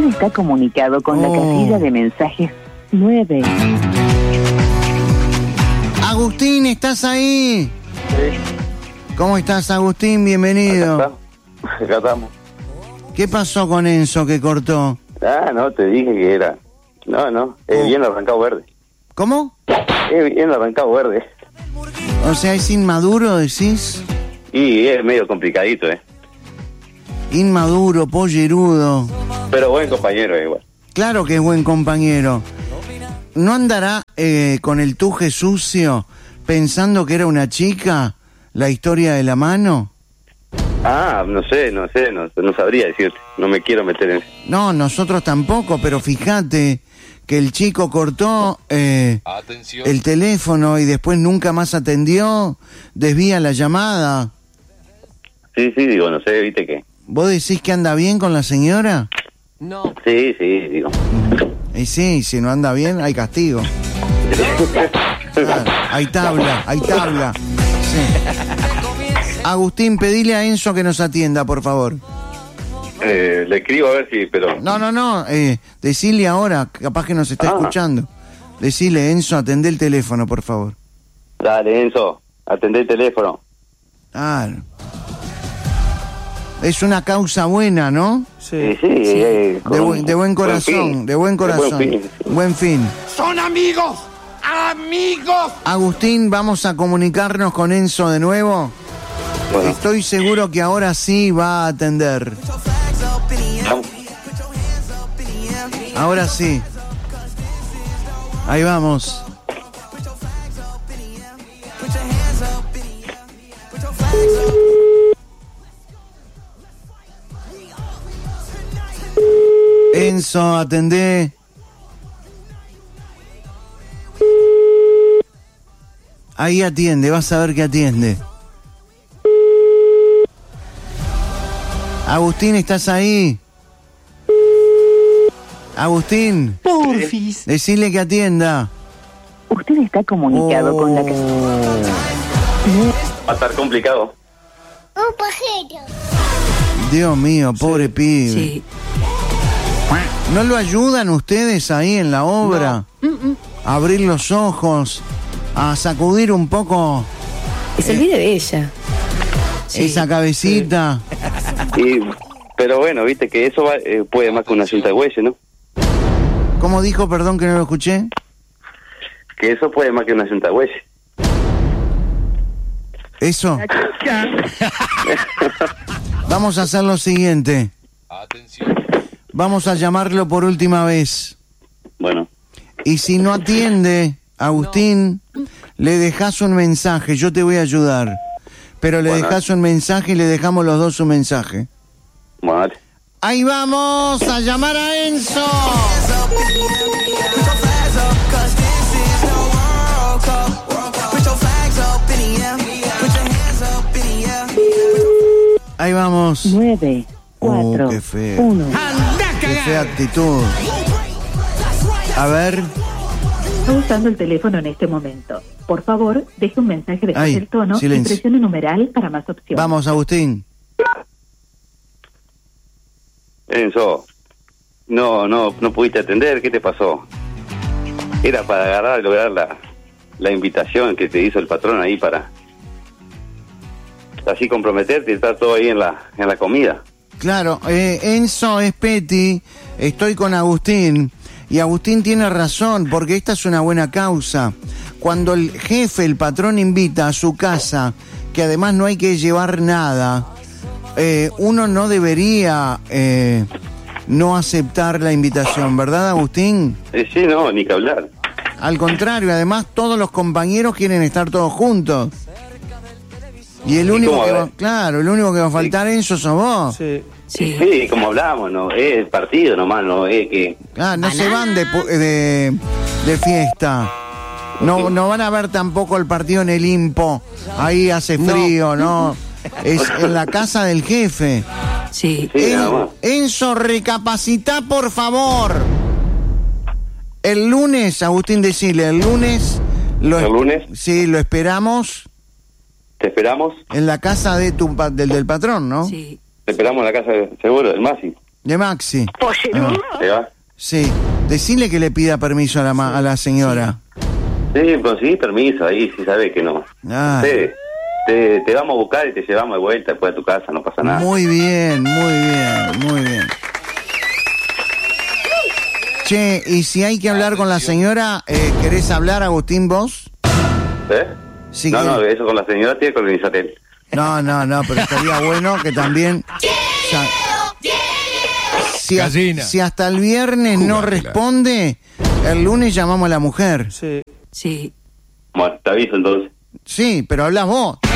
está comunicado con la casilla de mensajes 9. Agustín, ¿estás ahí? Sí. ¿Cómo estás, Agustín? Bienvenido. Acá estamos. ¿Qué pasó con Enzo que cortó? Ah, no, te dije que era... No, es bien arrancado verde. ¿Cómo? Es bien arrancado verde. O sea, ¿es inmaduro, decís? Y es medio complicadito, Inmaduro, pollerudo. Pero buen compañero igual. Claro que es buen compañero. ¿No andará con el tuje sucio pensando que era una chica la historia de la mano? Ah, no sé, no sabría decirte. No me quiero meter en... No, nosotros tampoco, pero fíjate que el chico cortó el teléfono y después nunca más atendió, desvía la llamada. Sí, digo, no sé, viste que... ¿Vos decís que anda bien con la señora? No. Sí, digo. Y sí, si no anda bien, hay castigo. Claro, hay tabla. Sí. Agustín, pedile a Enzo que nos atienda, por favor. Le escribo a ver si... pero No, decile ahora, capaz que nos está escuchando. Decile, Enzo, atendé el teléfono, por favor. Dale, Enzo, atendé el teléfono. Claro. Es una causa buena, ¿no? Sí. De buen corazón, Buen fin. ¡Son amigos! ¡Amigos! Agustín, vamos a comunicarnos con Enzo de nuevo. Bueno. Estoy seguro que ahora sí va a atender. Vamos. Ahora sí. Ahí vamos. Enzo, atendé. Ahí atiende, vas a ver que atiende. Agustín, ¿estás ahí? Agustín. Porfis. Decile que atienda. Usted está comunicado con la casilla. Va a estar complicado. Un pajero. Dios mío, pobre pibe. Sí. ¿No lo ayudan ustedes ahí en la obra? A abrir los ojos, a sacudir un poco Que se olvide de ella. esa cabecita. Pero bueno, viste que eso puede más que una yunta de bueyes, ¿no? ¿Cómo dijo, perdón, que no lo escuché? Que eso puede más que una yunta de bueyes. ¿Eso? Vamos a hacer lo siguiente. Atención. Vamos a llamarlo por última vez. Bueno. Y si no atiende, Agustín, le dejás un mensaje. Yo te voy a ayudar. Pero le dejás un mensaje y le dejamos los dos un mensaje. Vale. ¡Ahí vamos a llamar a Enzo! Ahí vamos. 9, 4, qué feo. 1. Qué fea actitud. A ver. Está usando el teléfono en este momento. Por favor, deje un mensaje después Ay, del tono silencio. y presione numeral para más opciones. Vamos, Agustín. Enzo, no pudiste atender, ¿qué te pasó? Era para agarrar y lograr la invitación que te hizo el patrón ahí para así comprometerte y estar todo ahí en la comida. Claro, Enzo es Peti, estoy con Agustín, y Agustín tiene razón, porque esta es una buena causa. Cuando el jefe, el patrón, invita a su casa, que además no hay que llevar nada, uno no debería no aceptar la invitación, ¿verdad, Agustín? Sí, no, ni que hablar. Al contrario, además todos los compañeros quieren estar todos juntos. Y el único que va, claro, el único que va a faltar, Enzo, sos vos. Sí, como hablamos, no es el partido nomás, no es que... Ah, no se van de fiesta. No van a ver tampoco el partido en el Impo. Ahí hace frío, no. Es en la casa del jefe. Sí. Enzo, recapacitá, por favor. El lunes, Agustín, decile, el lunes... ¿El lunes? Sí, lo esperamos. ¿Te esperamos? En la casa del patrón, ¿no? Sí. Te esperamos en la casa, seguro, del Masi. De Maxi. ¿Te va? Sí. Decile que le pida permiso a la señora. Sí, conseguí permiso ahí, si sabes que no. Ah. Sí. Te vamos a buscar y te llevamos de vuelta después a tu casa, no pasa nada. Muy bien, muy bien, muy bien. Che, y si hay que hablar con la señora, ¿querés hablar, Agustín, vos? ¿Eh? Sí, no, eso con la señora tiene que organizar él. No, pero estaría bueno que también... Si hasta el viernes no responde, el lunes llamamos a la mujer. Sí. Bueno, te aviso entonces. Sí, pero hablas vos.